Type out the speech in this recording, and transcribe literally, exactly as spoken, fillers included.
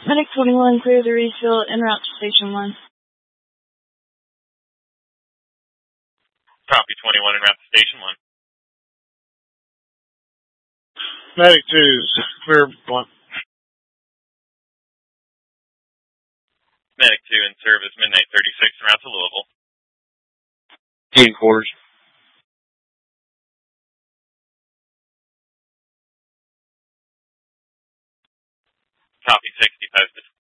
Medic twenty-one, clear the refill en route to Station one. Copy twenty-one, en route to Station one. Medic two, clear one. Medic two in service, Midnight thirty-six, en route to Louisville. Team quarters. Copy sixty, posted.